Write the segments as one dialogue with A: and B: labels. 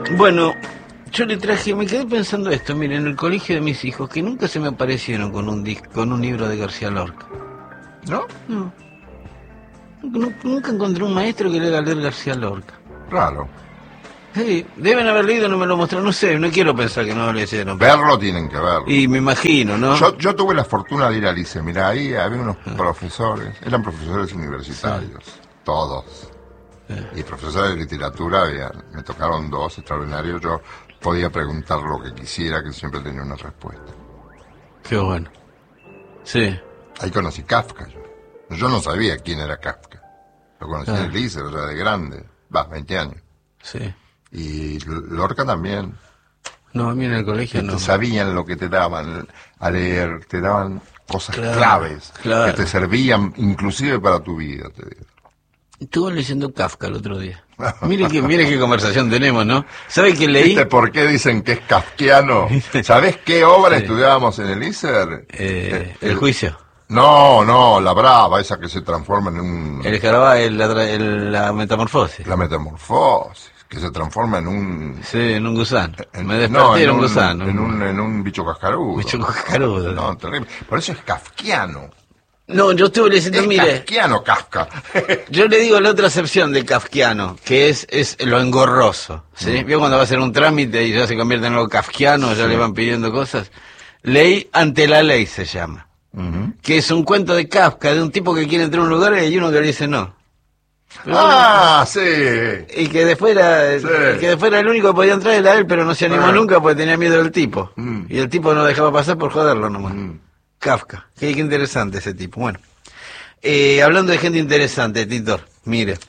A: Bueno, yo le traje, me quedé pensando esto, miren, en el colegio de mis hijos, que nunca se me aparecieron con un con un libro de García Lorca.
B: ¿No?
A: No. Nunca encontré un maestro que le haga leer García Lorca.
B: Raro.
A: Sí, deben haber leído, no me lo mostraron, no sé, no quiero pensar que no lo leyeron.
B: Verlo tienen que verlo.
A: Y me imagino, ¿no?
B: Yo tuve la fortuna de ir al ICE. Mirá, ahí había unos profesores, eran profesores universitarios, todos. Y profesores de literatura, me tocaron dos extraordinarios. Yo podía preguntar lo que quisiera, que siempre tenía una respuesta.
A: Qué bueno. Sí.
B: Ahí conocí Kafka. Yo no sabía quién era Kafka. Lo conocí en el ICE, o sea, de grande. 20 años.
A: Sí.
B: Y Lorca también.
A: No, a mí en el colegio no.
B: Sabían lo que te daban a leer, te daban cosas claves que te servían inclusive para tu vida, te digo.
A: Estuve leyendo Kafka el otro día. Mire qué conversación tenemos, ¿no? ¿Sabe qué leí?
B: ¿Viste por qué dicen que es kafkiano? ¿Sabés qué obra estudiábamos en el ISER?
A: El juicio.
B: No, la brava, esa que se transforma en un...
A: El escarabajo, la metamorfosis.
B: La metamorfosis, que se transforma en un...
A: Sí, en un gusano. Me desperté en un gusano.
B: En un bicho cascarudo.
A: Bicho cascarudo.
B: No, terrible. Por eso es kafkiano.
A: No, yo estuve leyendo, mire...
B: Kafkiano, Kafka.
A: Yo le digo la otra acepción de kafkiano, que es lo engorroso, ¿sí? ¿Vio cuando va a hacer un trámite y ya se convierte en algo kafkiano, ya le van pidiendo cosas? Ley ante la ley se llama. Que es un cuento de Kafka, de un tipo que quiere entrar a un lugar y hay uno que le dice no.
B: Sí.
A: Y que después era el único que podía entrar, era él, pero no se animó nunca porque tenía miedo del tipo. Y el tipo no dejaba pasar por joderlo nomás. Kafka, qué interesante ese tipo. Bueno, hablando de gente interesante, Titor, mire.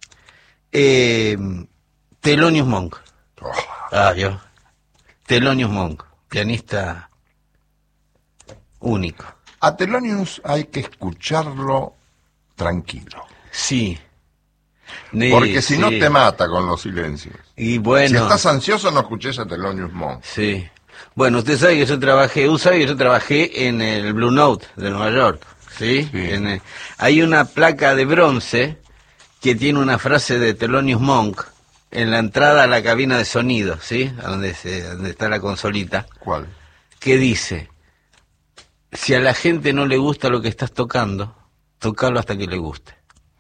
A: Thelonious Monk. ¿Vio? Thelonious Monk, pianista único.
B: A Thelonious hay que escucharlo tranquilo.
A: Sí.
B: Porque si no te mata con los silencios.
A: Y bueno.
B: Si estás ansioso, no escuches a Thelonious Monk.
A: Sí. Bueno, usted sabe que yo trabajé en el Blue Note de Nueva York, ¿sí? Hay una placa de bronce que tiene una frase de Thelonious Monk en la entrada a la cabina de sonido, ¿sí? Donde está la consolita.
B: ¿Cuál?
A: Que dice: si a la gente no le gusta lo que estás tocando, tocalo hasta que le guste.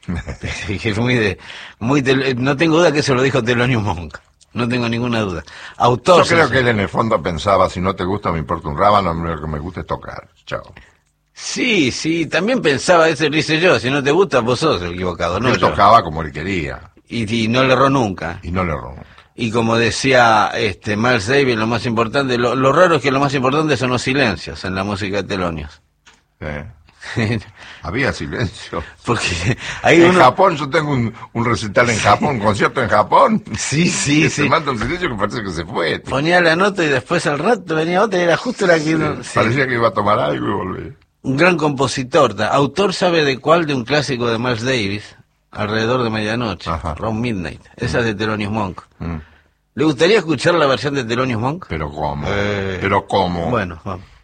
A: No tengo duda que se lo dijo Thelonious Monk. No tengo ninguna duda. Autor.
B: Yo creo que él en el fondo pensaba, si no te gusta me importa un rábano, lo que me gusta es tocar. Chao.
A: Sí, también pensaba, eso lo hice yo, si no te gusta vos sos el equivocado, ¿no?
B: Él tocaba como él quería.
A: Y no le erró nunca. Y como decía Miles Davis, lo más importante, lo raro es que lo más importante son los silencios en la música de Thelonious.
B: Había silencio.
A: Porque
B: en Japón, yo tengo un recital en Japón, un concierto en Japón.
A: Sí.
B: Se manda un silencio que parece que se fue.
A: Ponía la nota y después al rato venía otra y era justo la que uno...
B: Parecía que iba a tomar algo y volvía.
A: Un gran compositor. Autor, ¿sabe de cuál? De un clásico de Miles Davis, Alrededor de Medianoche, Round Midnight. Esa es de Thelonious Monk. ¿Le gustaría escuchar la versión de Thelonious Monk?
B: ¿Pero cómo? ¿Pero cómo?
A: Bueno, vamos.